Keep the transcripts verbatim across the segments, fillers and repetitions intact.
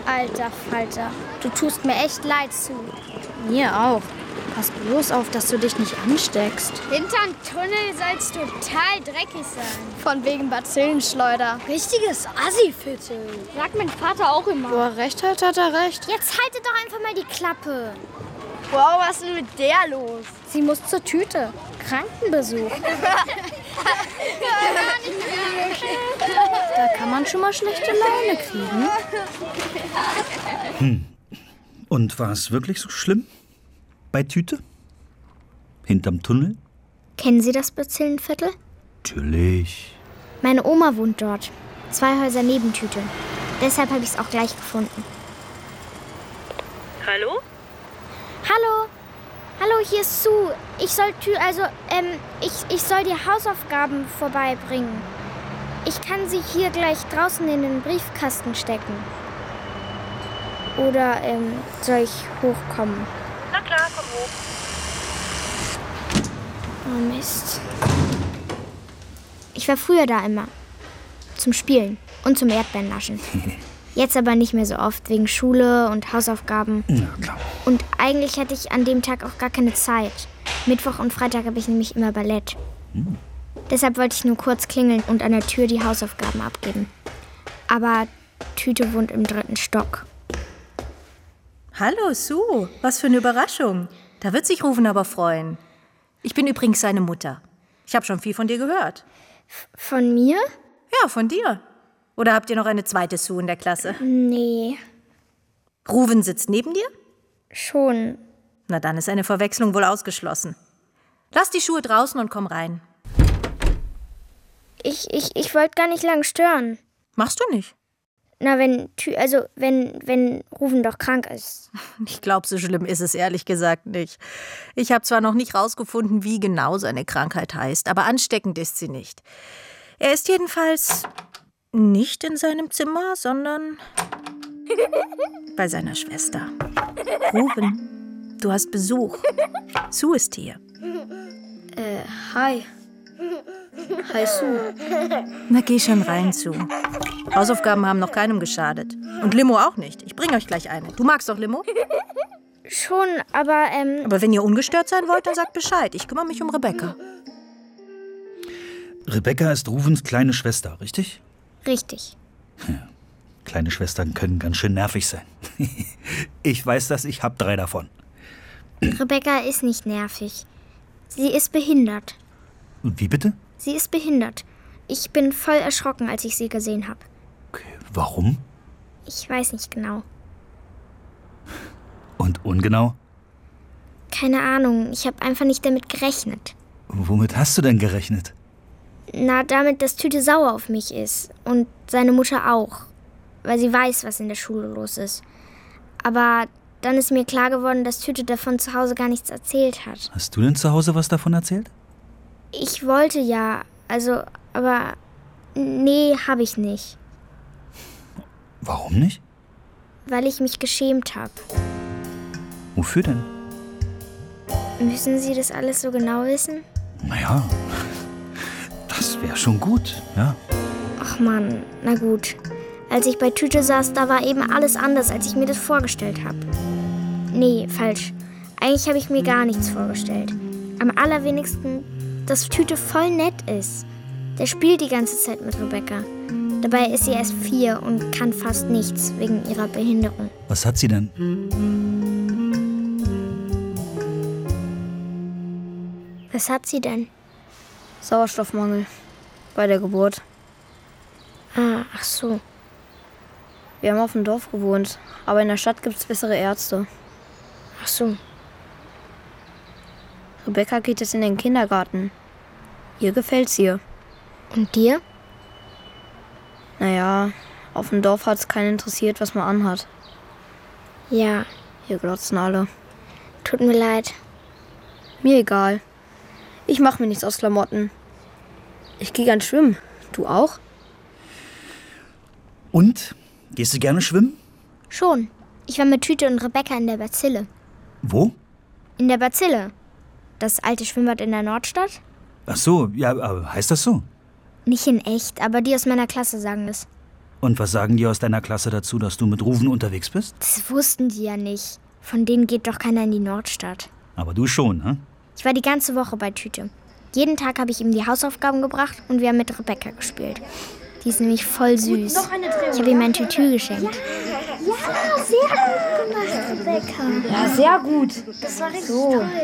Alter Falter, du tust mir echt leid zu. Mir auch. Pass bloß auf, dass du dich nicht ansteckst. Hinterm Tunnel soll's total dreckig sein. Von wegen Bazillenschleuder. Richtiges Assi-Viertel. Sagt mein Vater auch immer. Wo er recht hat, hat er recht. Jetzt haltet doch einfach mal die Klappe. Wow, was ist denn mit der los? Sie muss zur Tüte. Krankenbesuch. Da kann man schon mal schlechte Laune kriegen. Hm. Und war es wirklich so schlimm? Bei Tüte? Hinterm Tunnel? Kennen Sie das Bazillenviertel? Natürlich. Meine Oma wohnt dort. Zwei Häuser neben Tüte. Deshalb habe ich es auch gleich gefunden. Hallo? Hallo. Hallo, hier ist Sue. Ich soll Tü also ähm ich ich soll die Hausaufgaben vorbeibringen. Ich kann sie hier gleich draußen in den Briefkasten stecken. Oder ähm soll ich hochkommen? Na klar, komm hoch. Oh Mist. Ich war früher da immer. Zum Spielen und zum Erdbeernaschen. Jetzt aber nicht mehr so oft, wegen Schule und Hausaufgaben. Ja, klar. Und eigentlich hatte ich an dem Tag auch gar keine Zeit. Mittwoch und Freitag habe ich nämlich immer Ballett. Hm. Deshalb wollte ich nur kurz klingeln und an der Tür die Hausaufgaben abgeben. Aber Tüte wohnt im dritten Stock. Hallo, Sue. Was für eine Überraschung. Da wird sich Rufen aber freuen. Ich bin übrigens seine Mutter. Ich habe schon viel von dir gehört. F- von mir? Ja, von dir. Oder habt ihr noch eine zweite Sue in der Klasse? Nee. Ruven sitzt neben dir? Schon. Na, dann ist eine Verwechslung wohl ausgeschlossen. Lass die Schuhe draußen und komm rein. Ich, ich, ich wollte gar nicht lang stören. Machst du nicht? Na, wenn, Tü- also, wenn, wenn Ruven doch krank ist. Ich glaube, so schlimm ist es ehrlich gesagt nicht. Ich habe zwar noch nicht rausgefunden, wie genau seine Krankheit heißt, aber ansteckend ist sie nicht. Er ist jedenfalls nicht in seinem Zimmer, sondern bei seiner Schwester. Ruven, du hast Besuch. Sue ist hier. Äh, hi. Hi, Sue. Na, geh schon rein, Sue. Hausaufgaben haben noch keinem geschadet. Und Limo auch nicht. Ich bringe euch gleich eine. Du magst doch Limo? Schon, aber, ähm... Aber wenn ihr ungestört sein wollt, dann sagt Bescheid. Ich kümmere mich um Rebecca. Rebecca ist Ruvens kleine Schwester, richtig? Richtig. Ja. Kleine Schwestern können ganz schön nervig sein. Ich weiß das, ich hab drei davon. Rebecca ist nicht nervig. Sie ist behindert. Wie bitte? Sie ist behindert. Ich bin voll erschrocken, als ich sie gesehen habe. Okay, warum? Ich weiß nicht genau. Und ungenau? Keine Ahnung, ich habe einfach nicht damit gerechnet. Womit hast du denn gerechnet? Na, damit, dass Tüte sauer auf mich ist. Und seine Mutter auch. Weil sie weiß, was in der Schule los ist. Aber dann ist mir klar geworden, dass Tüte davon zu Hause gar nichts erzählt hat. Hast du denn zu Hause was davon erzählt? Ich wollte ja, also, aber nee, habe ich nicht. Warum nicht? Weil ich mich geschämt habe. Wofür denn? Müssen Sie das alles so genau wissen? Naja, das wäre schon gut, ja. Ach Mann, na gut. Als ich bei Tüte saß, da war eben alles anders, als ich mir das vorgestellt habe. Nee, falsch. Eigentlich habe ich mir gar nichts vorgestellt. Am allerwenigsten, dass Tüte voll nett ist. Der spielt die ganze Zeit mit Rebecca. Dabei ist sie erst vier und kann fast nichts wegen ihrer Behinderung. Was hat sie denn? Was hat sie denn? Sauerstoffmangel. Bei der Geburt. Ah, ach so. Wir haben auf dem Dorf gewohnt, aber in der Stadt gibt's bessere Ärzte. Ach so. Rebecca geht jetzt in den Kindergarten. Ihr gefällt's hier. Und dir? Naja, auf dem Dorf hat's keinen interessiert, was man anhat. Ja, Hier glotzen alle. tut mir leid. Mir egal. Ich mach mir nichts aus Klamotten. Ich gehe gern schwimmen. Du auch? Und? Gehst du gerne schwimmen? Schon. Ich war mit Tüte und Rebecca in der Bazille. Wo? In der Bazille. Das alte Schwimmbad in der Nordstadt? Ach so, ja, aber heißt das so? Nicht in echt, aber die aus meiner Klasse sagen es. Und was sagen die aus deiner Klasse dazu, dass du mit Rufen unterwegs bist? Das wussten die ja nicht. Von denen geht doch keiner in die Nordstadt. Aber du schon, ne? Ich war die ganze Woche bei Tüte. Jeden Tag habe ich ihm die Hausaufgaben gebracht und wir haben mit Rebecca gespielt. Die ist nämlich voll süß. Ich habe ihm ein Tütü geschenkt. Ja, sehr gut gemacht, Rebecca. Ja, sehr gut. Das war richtig So. toll.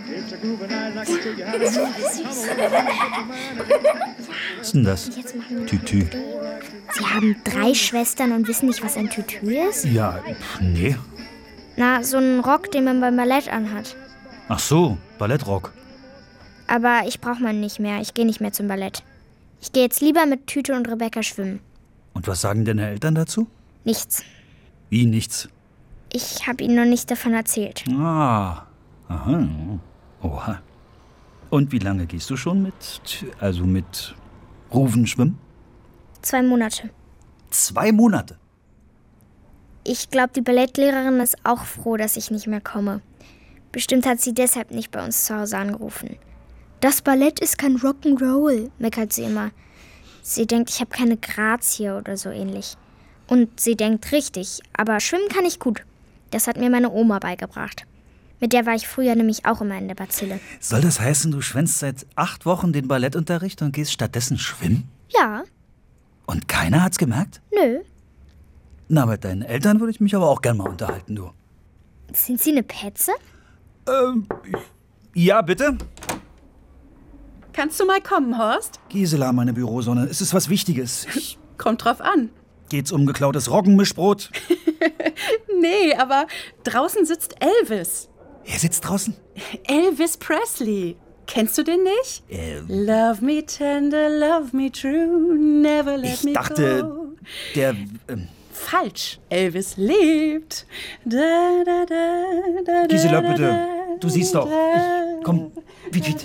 Was ist denn das? Jetzt machen wir Tütü. Sie haben drei Schwestern und wissen nicht, was ein Tütü ist? Ja, pf, nee. Na, so ein Rock, den man beim Ballett anhat. Ach so, Ballettrock. Aber ich brauche meinen nicht mehr. Ich gehe nicht mehr zum Ballett. Ich gehe jetzt lieber mit Tüte und Rebecca schwimmen. Und was sagen deine Eltern dazu? Nichts. Wie nichts? Ich habe ihnen noch nicht davon erzählt. Ah, aha. Oha. Und wie lange gehst du schon mit, also mit Rufen schwimmen? Zwei Monate. Zwei Monate? Ich glaube, die Ballettlehrerin ist auch froh, dass ich nicht mehr komme. Bestimmt hat sie deshalb nicht bei uns zu Hause angerufen. Das Ballett ist kein Rock'n'Roll, meckert sie immer. Sie denkt, ich habe keine Grazie oder so ähnlich. Und sie denkt richtig, aber schwimmen kann ich gut. Das hat mir meine Oma beigebracht. Mit der war ich früher nämlich auch immer in der Bazille. Soll das heißen, du schwänzt seit acht Wochen den Ballettunterricht und gehst stattdessen schwimmen? Ja, Und keiner hat's gemerkt? nö. Na, mit deinen Eltern würde ich mich aber auch gern mal unterhalten, du. Sind Sie eine Petze? Ähm, ja, bitte? Kannst du mal kommen, Horst? Gisela, meine Bürosonne, es ist was Wichtiges. Ich, Kommt drauf an. geht's um geklautes Roggenmischbrot? Nee, aber draußen sitzt Elvis. Wer sitzt draußen? Elvis Presley. Kennst du den nicht? Ähm, Love me tender, love me true, never let ich me dachte, go. der, ähm, Falsch. Elvis lebt. Da, da, da, da, Gisela, da, bitte. da, Du siehst doch. da, Ich, komm, Piet, Piet.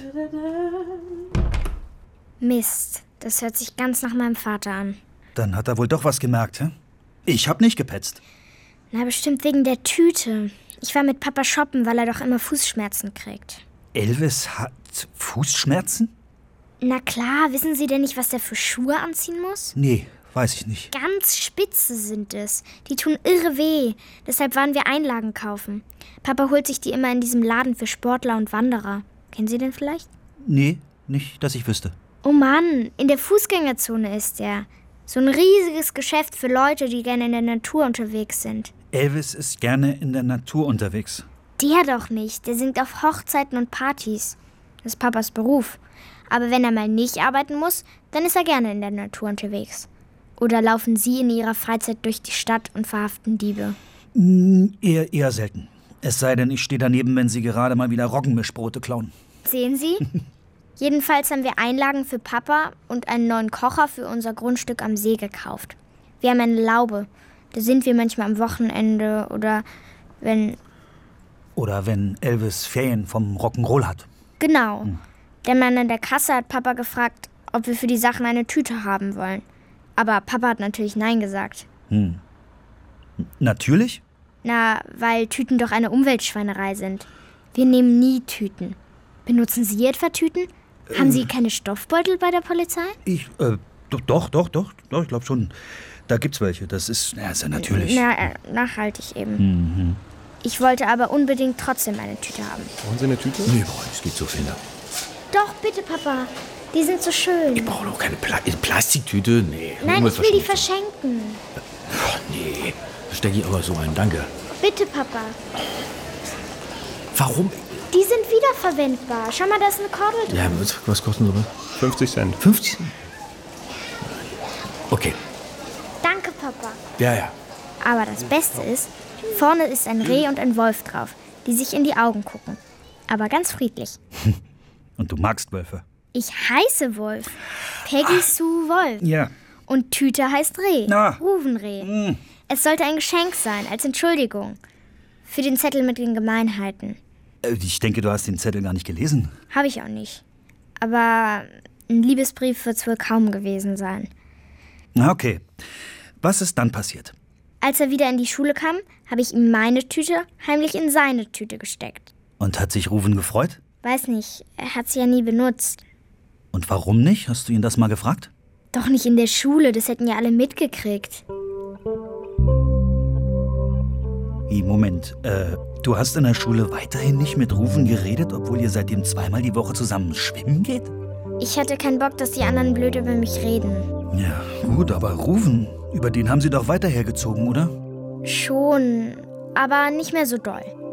Mist, das hört sich ganz nach meinem Vater an. Dann hat er wohl doch was gemerkt, hä? Ich hab nicht gepetzt. Na, bestimmt wegen der Tüte. Ich war mit Papa shoppen, weil er doch immer Fußschmerzen kriegt. Elvis hat Fußschmerzen? Na klar, wissen Sie denn nicht, was der für Schuhe anziehen muss? Nee, weiß ich nicht. Ganz spitze sind es. Die tun irre weh. Deshalb waren wir Einlagen kaufen. Papa holt sich die immer in diesem Laden für Sportler und Wanderer. Kennen Sie den vielleicht? Nee, nicht, dass ich wüsste. Oh Mann, in der Fußgängerzone ist der. So ein riesiges Geschäft für Leute, die gerne in der Natur unterwegs sind. Elvis ist gerne in der Natur unterwegs. Der doch nicht. Der singt auf Hochzeiten und Partys. Das ist Papas Beruf. Aber wenn er mal nicht arbeiten muss, dann ist er gerne in der Natur unterwegs. Oder laufen Sie in Ihrer Freizeit durch die Stadt und verhaften Diebe? Mm, eher, eher selten. Es sei denn, ich stehe daneben, wenn sie gerade mal wieder Roggenmischbrote klauen. Sehen Sie? Jedenfalls haben wir Einlagen für Papa und einen neuen Kocher für unser Grundstück am See gekauft. Wir haben eine Laube. Da sind wir manchmal am Wochenende oder wenn... Oder wenn Elvis Ferien vom Rock'n'Roll hat. Genau. Der Mann an der Kasse hat Papa gefragt, ob wir für die Sachen eine Tüte haben wollen. Aber Papa hat natürlich Nein gesagt. Hm. Natürlich? Na, weil Tüten doch eine Umweltschweinerei sind. Wir nehmen nie Tüten. Benutzen Sie etwa Tüten? Haben Sie keine Stoffbeutel bei der Polizei? Ich, äh, doch, doch, doch, doch, doch ich glaube schon. Da gibt's welche. Das ist, ja, ist ja natürlich. Na, äh, nachhaltig eben. Mhm. Ich wollte aber unbedingt trotzdem eine Tüte haben. Brauchen Sie eine Tüte? Nee, boah, es geht so viele. Doch, bitte, Papa. Die sind so schön. Ich brauche doch keine Pla Plastiktüte. Nee. Nein, ich will die Umweltverschmutzung. verschenken. Oh, nee. Da stecke ich aber so ein. Danke. Bitte, Papa. Warum? Die sind wiederverwendbar. Schau mal, da ist eine Kordel drin. Ja, was, was kosten sowas? fünfzig Cent. fünfzig? Okay. Danke, Papa. Ja, ja. Aber das Beste ist, vorne ist ein Reh und ein Wolf drauf, die sich in die Augen gucken. Aber ganz friedlich. Und du magst Wölfe? Ich heiße Wolf. Peggy Sue Wolf. Ja. Und Tüte heißt Reh. Ah. Ruvenreh. Mm. Es sollte ein Geschenk sein, als Entschuldigung. Für den Zettel mit den Gemeinheiten. Äh, Ich denke, du hast den Zettel gar nicht gelesen. Habe ich auch nicht. Aber ein Liebesbrief wird es wohl kaum gewesen sein. Na, okay. Was ist dann passiert? Als er wieder in die Schule kam, habe ich ihm meine Tüte heimlich in seine Tüte gesteckt. Und hat sich Ruven gefreut? Weiß nicht, er hat sie ja nie benutzt. Und warum nicht? Hast du ihn das mal gefragt? Doch nicht in der Schule, das hätten ja alle mitgekriegt. Wie, Moment, äh, du hast in der Schule weiterhin nicht mit Rufen geredet, obwohl ihr seitdem zweimal die Woche zusammen schwimmen geht? Ich hatte keinen Bock, dass die anderen blöd über mich reden. Ja, gut, aber Rufen, über den haben sie doch weiter hergezogen, oder? Schon, aber nicht mehr so doll.